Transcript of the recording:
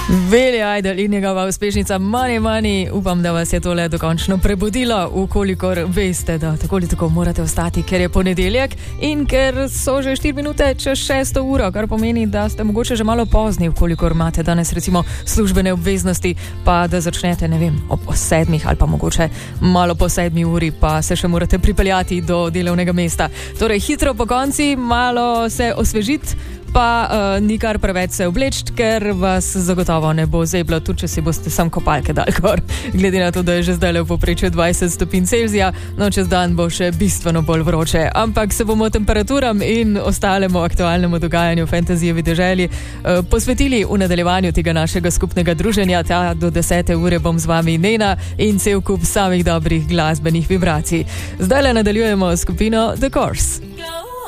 Billy Idol in njegova uspešnica Money Money. Upam, da vas je tole dokončno prebudilo, ukolikor veste, da tako ali tako morate ostati, ker je ponedeljek in ker so že 4 minute čez 6. uro, kar pomeni, da ste mogoče že malo pozni, ukolikor imate danes recimo službene obveznosti, pa da začnete, ne vem, ob 7 ali pa mogoče malo po 7 uri, pa se še morate pripeljati do delovnega mesta. Torej, hitro po konci, malo se osvežiti, pa nikar preveč se obleči, ker vas zagotovo ne bo zeblo, tudi če si boste sam kopalke dal gor. Glede na to, da je že zdaj v povprečju 20 stopinj Celzija, no čez dan bo še bistveno bolj vroče. Ampak se bomo temperaturam in ostalemu aktualnemu dogajanju Fantazijevi deželi posvetili v nadaljevanju tega našega skupnega druženja. Ta do 10. ure bom z vami Nena in cel kup samih dobrih glasbenih vibracij. Zdaj le nadaljujemo skupino The Course.